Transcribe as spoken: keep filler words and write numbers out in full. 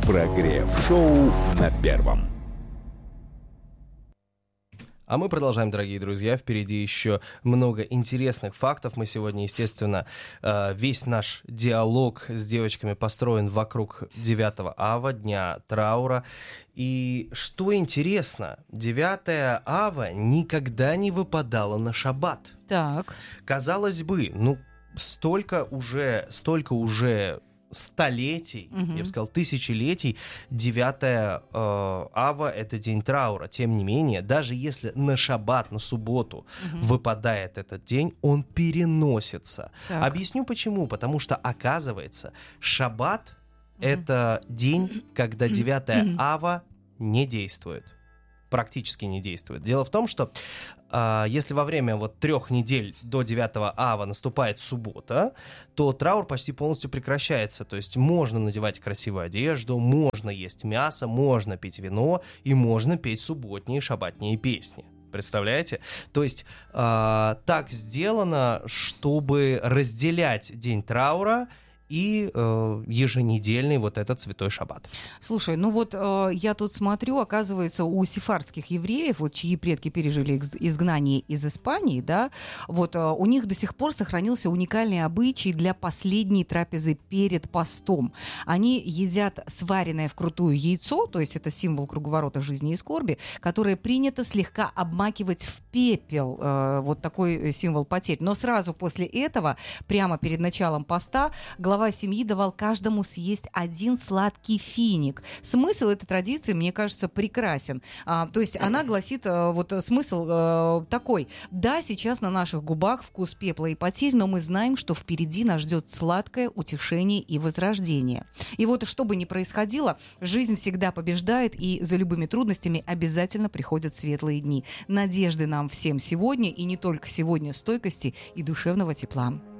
Прогрев-шоу на Первом. А мы продолжаем, дорогие друзья. Впереди еще много интересных фактов. Мы сегодня, естественно, весь наш диалог с девочками построен вокруг девятого ава, дня траура. И что интересно, девятое ава никогда не выпадало на шаббат. Так. Казалось бы, ну, столько уже, столько уже... столетий, угу. я бы сказал, тысячелетий, девятое э, ава — это день траура. Тем не менее, даже если на шаббат, на субботу угу. выпадает этот день, он переносится. Так. Объясню почему. Потому что, оказывается, шаббат угу. — это день, когда девятое ава не действует. Практически не действует. Дело в том, что э, если во время вот трех недель до девятого ава наступает суббота, то траур почти полностью прекращается. То есть можно надевать красивую одежду, можно есть мясо, можно пить вино и можно петь субботние шаббатные песни. Представляете? То есть э, так сделано, чтобы разделять день траура и э, еженедельный вот этот святой шаббат. Слушай, ну вот э, я тут смотрю, оказывается, у сефардских евреев, вот, чьи предки пережили изгнание из Испании, да, вот э, у них до сих пор сохранился уникальный обычай для последней трапезы перед постом. Они едят сваренное вкрутую яйцо, то есть это символ круговорота жизни и скорби, которое принято слегка обмакивать в пепел, э, вот такой символ потерь. Но сразу после этого, прямо перед началом поста, глава семьи давал каждому съесть один сладкий финик. Смысл этой традиции, мне кажется, прекрасен. А, то есть она гласит, а, вот смысл а, такой. Да, сейчас на наших губах вкус пепла и потерь, но мы знаем, что впереди нас ждет сладкое утешение и возрождение. И вот что бы ни происходило, жизнь всегда побеждает, и за любыми трудностями обязательно приходят светлые дни. Надежды нам всем сегодня, и не только сегодня, стойкости и душевного тепла.